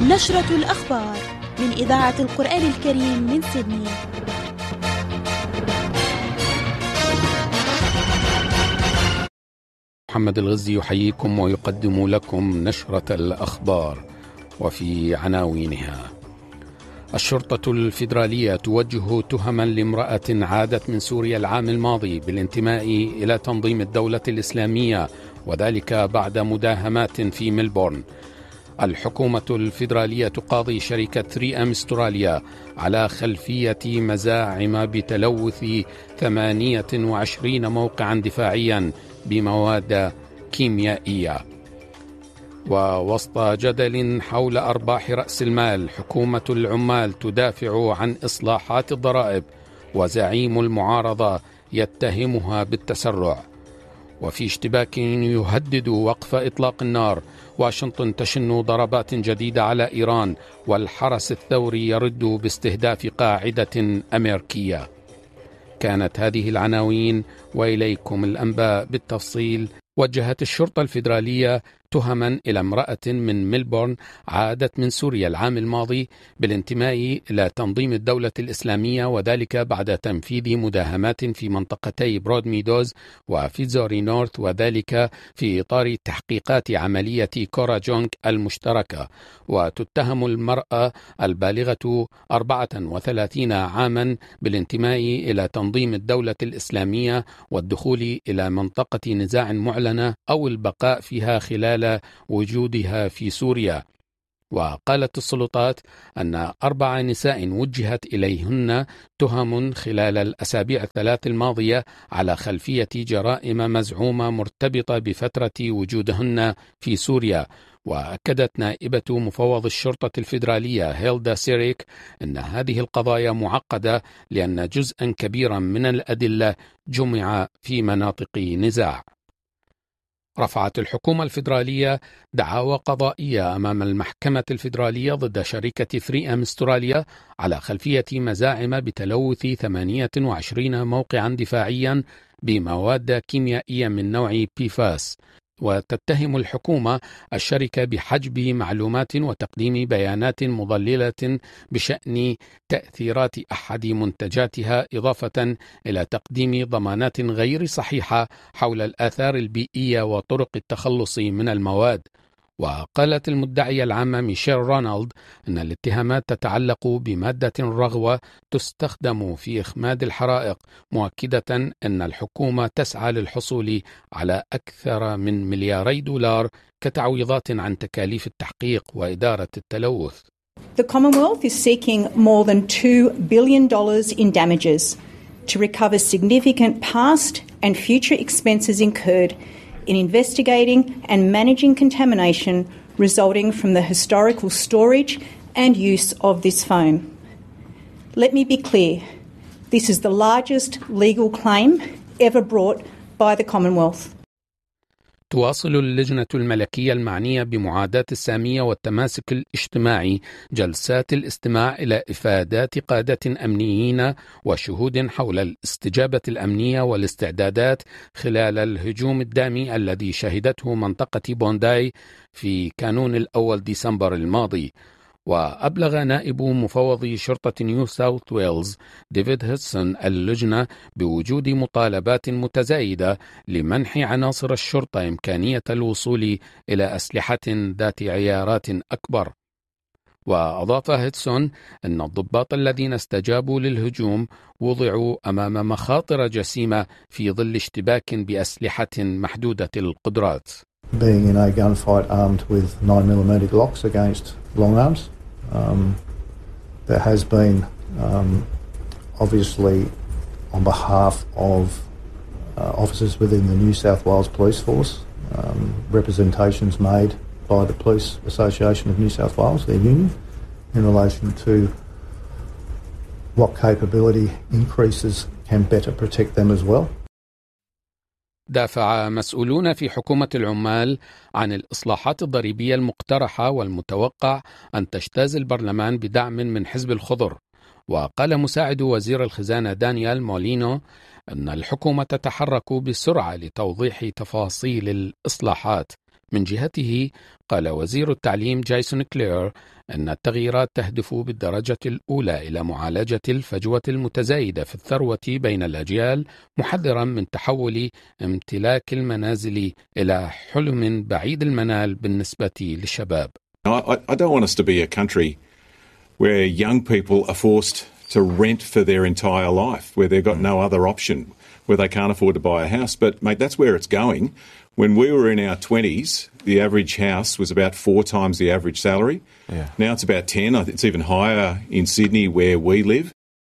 نشرة الأخبار من إذاعة القرآن الكريم من سيدني. محمد الغزي يحييكم ويقدم لكم نشرة الأخبار، وفي عناوينها: الشرطة الفيدرالية توجه تهما لامرأة عادت من سوريا العام الماضي بالانتماء إلى تنظيم الدولة الإسلامية، وذلك بعد مداهمات في ملبورن. الحكومة الفيدرالية تقاضي شركة 3M استراليا على خلفية مزاعم بتلوث 28 موقعا دفاعيا بمواد كيميائية. ووسط جدل حول أرباح رأس المال، حكومة العمال تدافع عن إصلاحات الضرائب، وزعيم المعارضة يتهمها بالتسرع. وفي اشتباك يهدد وقف إطلاق النار، واشنطن تشن ضربات جديدة على إيران، والحرس الثوري يرد باستهداف قاعدة أمريكية. كانت هذه العناوين، وإليكم الأنباء بالتفصيل. وجهت الشرطة الفيدرالية تهما إلى امرأة من ملبورن عادت من سوريا العام الماضي بالانتماء إلى تنظيم الدولة الإسلامية، وذلك بعد تنفيذ مداهمات في منطقتي برود ميدوز وفيتزوري نورث، وذلك في إطار تحقيقات عملية كورا جونغ المشتركة. وتتهم المرأة البالغة 34 عاما بالانتماء إلى تنظيم الدولة الإسلامية والدخول إلى منطقة نزاع معلنة أو البقاء فيها خلال وجودها في سوريا. وقالت السلطات أن 4 نساء وجهت إليهن تهم خلال الأسابيع الثلاث الماضية على خلفية جرائم مزعومة مرتبطة بفترة وجودهن في سوريا. وأكدت نائبة مفوض الشرطة الفيدرالية هيلدا سيريك أن هذه القضايا معقدة، لأن جزءا كبيرا من الأدلة جمع في مناطق نزاع. رفعت الحكومة الفيدرالية دعاوى قضائية أمام المحكمة الفيدرالية ضد شركة 3M استراليا على خلفية مزاعم بتلوث 28 موقعا دفاعيا بمواد كيميائية من نوع PFAS. وتتهم الحكومة الشركة بحجب معلومات وتقديم بيانات مضللة بشأن تأثيرات أحد منتجاتها، إضافة إلى تقديم ضمانات غير صحيحة حول الآثار البيئية وطرق التخلص من المواد. وقالت المدعية العامة ميشيل رونالد أن الاتهامات تتعلق بمادة رغوة تستخدم في إخماد الحرائق، مؤكدة أن الحكومة تسعى للحصول على أكثر من $2 كتعويضات عن تكاليف التحقيق وإدارة التلوث. The Commonwealth is seeking more than $2 billion in damages to recover significant past and future expenses incurred in investigating and managing contamination resulting from the historical storage and use of this foam. Let me be clear, this is the largest legal claim ever brought by the Commonwealth. تواصل اللجنة الملكية المعنية بمعاداة السامية والتماسك الاجتماعي جلسات الاستماع إلى إفادات قادة أمنيين وشهود حول الاستجابة الأمنية والاستعدادات خلال الهجوم الدامي الذي شهدته منطقة بونداي في كانون الأول ديسمبر الماضي. وأبلغ نائب مفوض شرطة نيو ساوث ويلز ديفيد هيدسون اللجنة بوجود مطالبات متزايدة لمنح عناصر الشرطة إمكانية الوصول إلى أسلحة ذات عيارات أكبر. وأضاف هيدسون أن الضباط الذين استجابوا للهجوم وضعوا أمام مخاطر جسيمة في ظل اشتباك بأسلحة محدودة القدرات. Being in a gunfight armed with 9mm Glocks against long arms, there has been obviously on behalf of officers within the New South Wales Police Force, representations made by the Police Association of New South Wales, their union, in relation to what capability increases can better protect them as well. دافع مسؤولون في حكومة العمال عن الإصلاحات الضريبية المقترحة والمتوقع أن تجتاز البرلمان بدعم من حزب الخضر. وقال مساعد وزير الخزانة دانيال مولينو أن الحكومة تتحرك بسرعة لتوضيح تفاصيل الإصلاحات. من جهته قال وزير التعليم جايسون كلير أن التغييرات تهدف بالدرجة الأولى إلى معالجة الفجوة المتزايدة في الثروة بين الأجيال، محذرا من تحول امتلاك المنازل إلى حلم بعيد المنال بالنسبة للشباب. I don't want us to be a country where young people are forced to rent for their entire life, where they've got no other option, where they can't afford to buy a house. But, mate, that's where it's going. When we were in our 20s, the average house was about 4 times the average salary. Yeah. Now it's about 10. It's even higher in Sydney where we live.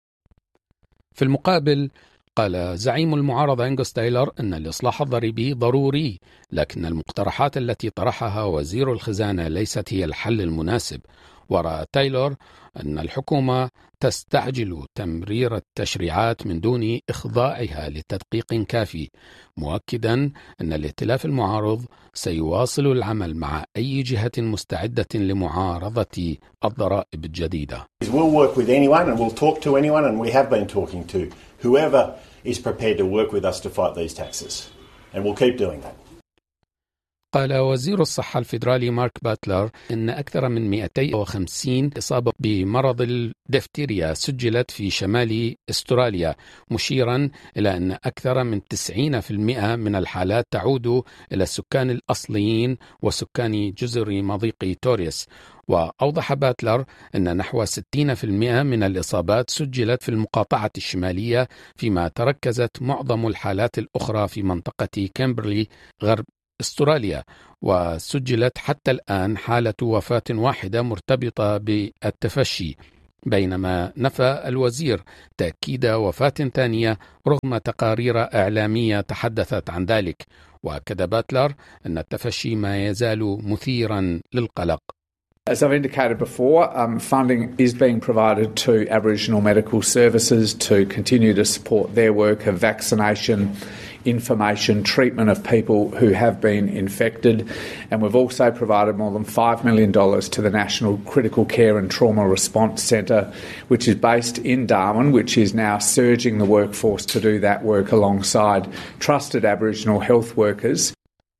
في المقابل قال زعيم المعارضة أنغوس تايلور أن الإصلاح الضريبي ضروري، لكن المقترحات التي طرحها وزير الخزانة ليست هي الحل المناسب. ورأى تايلور أن الحكومة تستعجل تمرير التشريعات من دون إخضاعها لتدقيق كافي، مؤكدا أن الائتلاف المعارض سيواصل العمل مع أي جهة مستعدة لمعارضة الضرائب الجديدة. We'll work with anyone and we'll talk to anyone, and we have been talking to whoever is prepared to work with us to fight these taxes, and we'll keep doing that. قال وزير الصحة الفيدرالي مارك باتلر إن أكثر من 250 إصابة بمرض الدفتيريا سجلت في شمال أستراليا، مشيرا إلى أن أكثر من 90% من الحالات تعود إلى السكان الأصليين وسكان جزر مضيق توريس. وأوضح باتلر أن نحو 60% من الإصابات سجلت في المقاطعة الشمالية، فيما تركزت معظم الحالات الأخرى في منطقة كامبرلي غرب أستراليا، وسجلت حتى الآن حالة وفاة واحدة مرتبطة بالتفشي، بينما نفى الوزير تأكيد وفاة ثانية رغم تقارير إعلامية تحدثت عن ذلك. وأكد باتلر أن التفشي ما يزال مثيرا للقلق. As I've indicated before, funding is being provided to Aboriginal medical services to continue to support their work of vaccination, information, treatment of people who have been infected, and we've also provided more than $5 million to the National Critical Care and Trauma Response Centre, which is based in Darwin, which is now surging the workforce to do that work alongside trusted Aboriginal health workers.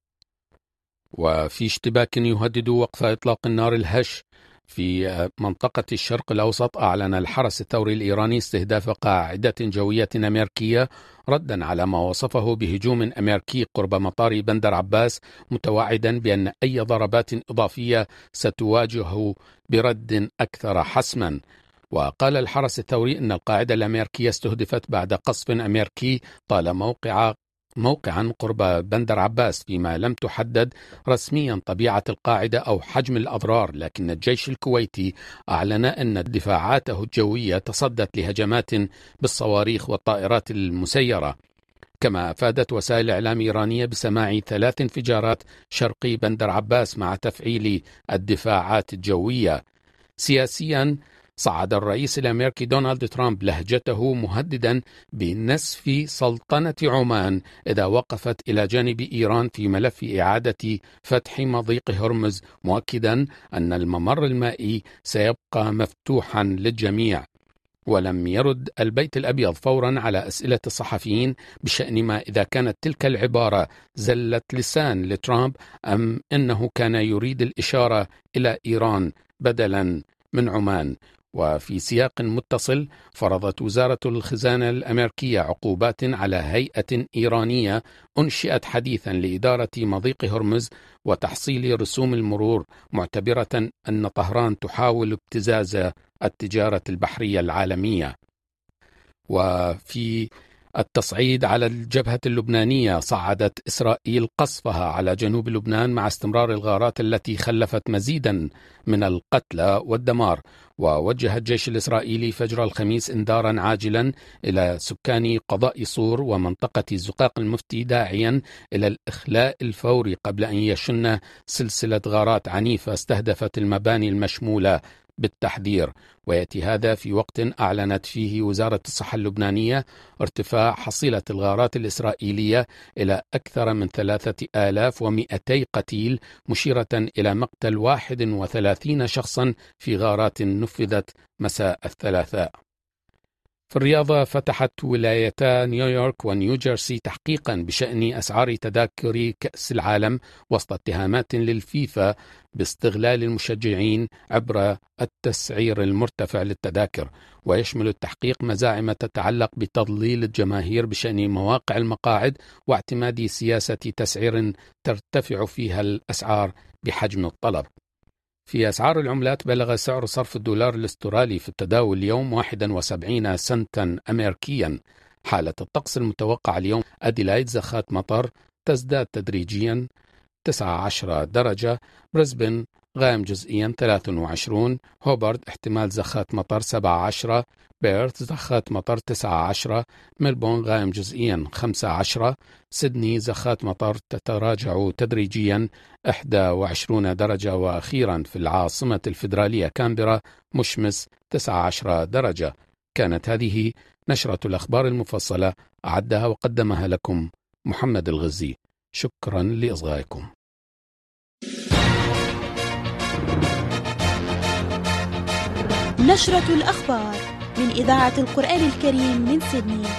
وفي اشتباك يهدد وقف إطلاق النار الهش في منطقة الشرق الأوسط، أعلن الحرس الثوري الإيراني استهداف قاعدة جوية أمريكية ردا على ما وصفه بهجوم أمريكي قرب مطار بندر عباس، متوعدا بأن أي ضربات إضافية ستواجه برد أكثر حسما. وقال الحرس الثوري أن القاعدة الأمريكية استهدفت بعد قصف أمريكي طال موقعا قرب بندر عباس، فيما لم تحدد رسميا طبيعة القاعدة أو حجم الأضرار، لكن الجيش الكويتي أعلن أن دفاعاته الجوية تصدت لهجمات بالصواريخ والطائرات المسيرة. كما أفادت وسائل إعلام إيرانية بسماع 3 انفجارات شرقي بندر عباس مع تفعيل الدفاعات الجوية. سياسيا صعد الرئيس الأمريكي دونالد ترامب لهجته مهددا بنسف سلطنة عمان إذا وقفت إلى جانب إيران في ملف إعادة فتح مضيق هرمز، مؤكدا أن الممر المائي سيبقى مفتوحا للجميع. ولم يرد البيت الأبيض فورا على أسئلة الصحفيين بشأن ما إذا كانت تلك العبارة زلة لسان لترامب أم أنه كان يريد الإشارة إلى إيران بدلا من عمان. وفي سياق متصل فرضت وزارة الخزانة الأمريكية عقوبات على هيئة إيرانية أنشئت حديثا لإدارة مضيق هرمز وتحصيل رسوم المرور، معتبرة أن طهران تحاول ابتزاز التجارة البحرية العالمية. وفي التصعيد على الجبهة اللبنانية صعدت إسرائيل قصفها على جنوب لبنان مع استمرار الغارات التي خلفت مزيدا من القتلى والدمار. ووجه الجيش الإسرائيلي فجر الخميس إنذارا عاجلا إلى سكان قضاء صور ومنطقة زقاق المفتي، داعيا إلى الإخلاء الفوري قبل أن يشن سلسلة غارات عنيفة استهدفت المباني المشمولة بالتحذير. ويأتي هذا في وقت أعلنت فيه وزارة الصحة اللبنانية ارتفاع حصيلة الغارات الإسرائيلية إلى أكثر من 3200 قتيل، مشيرة إلى مقتل 31 شخصا في غارات نفذت مساء الثلاثاء. في الرياضة فتحت ولايتا نيويورك ونيوجيرسي تحقيقا بشأن أسعار تذاكر كأس العالم وسط اتهامات للفيفا باستغلال المشجعين عبر التسعير المرتفع للتذاكر. ويشمل التحقيق مزاعم تتعلق بتضليل الجماهير بشأن مواقع المقاعد واعتماد سياسة تسعير ترتفع فيها الأسعار بحجم الطلب. في أسعار العملات بلغ سعر صرف الدولار الاسترالي في التداول اليوم 71 سنتا أمريكيا. حالة الطقس المتوقع اليوم: أديلايد زخات مطر تزداد تدريجيا 19 درجة، بريسبن غائم جزئيا 23، هوبارد احتمال زخات مطر 17، بيرث زخات مطر 19، ملبون غائم جزئيا 15، سيدني زخات مطر تتراجع تدريجيا 21 درجة، وأخيرا في العاصمة الفيدرالية كامبرا مشمس 19 درجة. كانت هذه نشرة الأخبار المفصلة، أعدها وقدمها لكم محمد الغزي. شكرا لإصغائكم. نشرة الأخبار من إذاعة القرآن الكريم من سيدني.